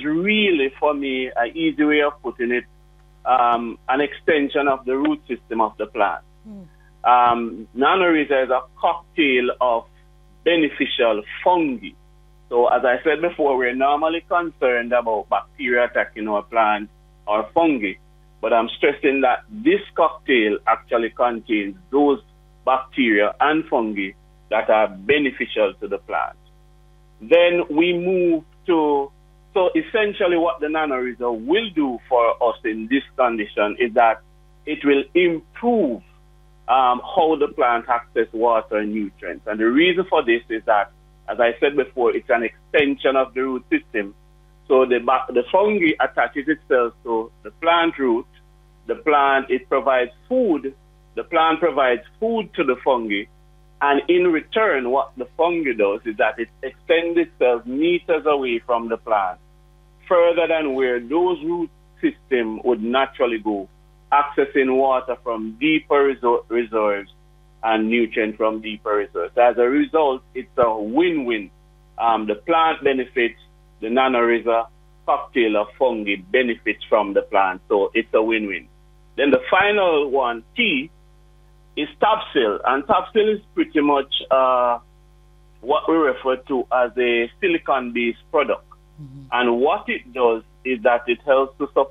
really, for me, an easy way of putting it, an extension of the root system of the plant. Nanorhiza is a cocktail of beneficial fungi. So as I said before, we're normally concerned about bacteria attacking our plants or fungi, but I'm stressing that this cocktail actually contains those bacteria and fungi that are beneficial to the plant. Then we move to, so essentially what the Nanorhiza will do for us in this condition is that it will improve how the plant accesses water and nutrients. And the reason for this is that, as I said before, it's an extension of the root system. So the fungi attaches itself to the plant root. The plant, it provides food. The plant provides food to the fungi. And in return, what the fungi does is that it extends itself meters away from the plant, further than where those root systems would naturally go, accessing water from deeper reserves and nutrients from deeper reserves. As a result, it's a win-win. The plant benefits, the Nanorhiza cocktail of fungi benefits from the plant, so it's a win-win. Then the final one, T, is Topsil, and Topsil is pretty much what we refer to as a silicon-based product. And what it does is that it helps to support